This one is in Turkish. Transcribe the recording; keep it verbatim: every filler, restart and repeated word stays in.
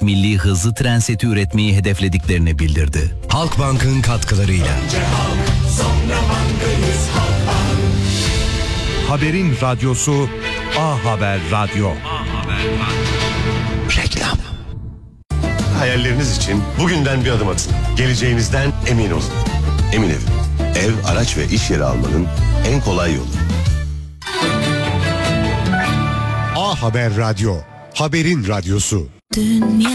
milli hızlı tren seti üretmeyi hedeflediklerini bildirdi. Halkbank'ın katkılarıyla. Önce halk, sonra bankayız Halkbank. Haberin radyosu A Haber Radyo. Reklam. Hayalleriniz için bugünden bir adım atın. Geleceğinizden emin olun. Emin Ev. Ev, araç ve iş yeri almanın en kolay yolu. A Haber Radyo. Haberin radyosu. Dünya